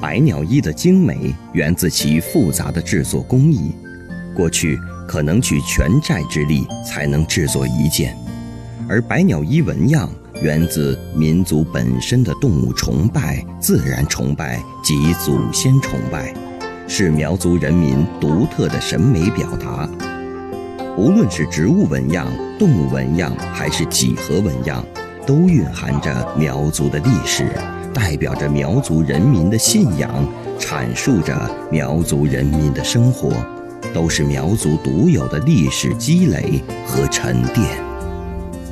百鸟衣的精美源自其复杂的制作工艺，过去可能举全寨之力才能制作一件，而百鸟衣纹样源自民族本身的动物崇拜、自然崇拜及祖先崇拜，是苗族人民独特的审美表达。无论是植物纹样、动物纹样还是几何纹样，都蕴含着苗族的历史，代表着苗族人民的信仰，阐述着苗族人民的生活，都是苗族独有的历史积累和沉淀。